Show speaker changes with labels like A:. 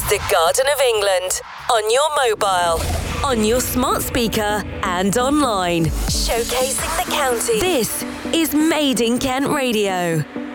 A: The Garden of England. On your mobile, on your smart speaker, and online. Showcasing the county. This is Made in Kent Radio.